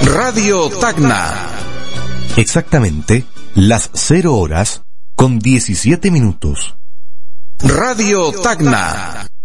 Radio Tacna. Exactamente las 0 horas con 17 minutos. Radio Tacna.